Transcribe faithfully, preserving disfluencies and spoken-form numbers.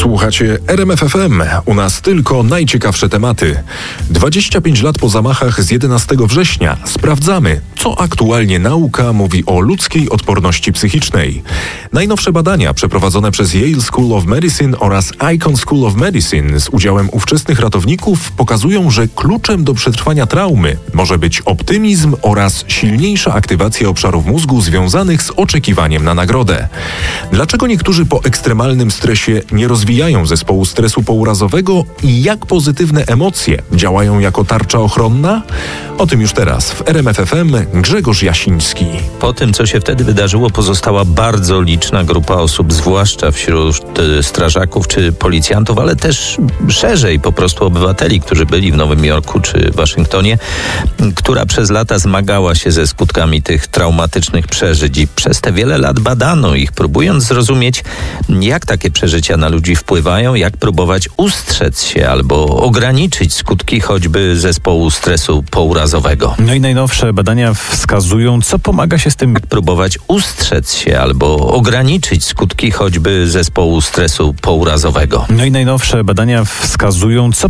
Słuchacie R M F F M. U nas tylko najciekawsze tematy. dwadzieścia pięć lat po zamachach z jedenastego września sprawdzamy, co aktualnie nauka mówi o ludzkiej odporności psychicznej. Najnowsze badania przeprowadzone przez Yale School of Medicine oraz Icahn School of Medicine z udziałem ówczesnych ratowników pokazują, że kluczem do przetrwania traumy może być optymizm oraz silniejsza aktywacja obszarów mózgu związanych z oczekiwaniem na nagrodę. Dlaczego niektórzy po ekstremalnym stresie nie rozwijają zespołu stresu pourazowego i jak pozytywne emocje działają jako tarcza ochronna? O tym już teraz w R M F F M Grzegorz Jasiński. Po tym, co się wtedy wydarzyło, pozostała bardzo liczna grupa osób, zwłaszcza wśród e, strażaków czy policjantów, ale też szerzej po prostu obywateli, którzy byli w Nowym Jorku czy Waszyngtonie, która przez lata zmagała się ze skutkami tych traumatycznych przeżyć i przez te wiele lat badano ich, próbując zrozumieć, jak takie przeżycia na ludzi wpływają, jak próbować ustrzec się albo ograniczyć skutki choćby zespołu stresu pourazowego. No i najnowsze badania wskazują, co pomaga się z tym... Jak próbować ustrzec się albo ograniczyć skutki choćby zespołu stresu pourazowego. No i najnowsze badania wskazują, co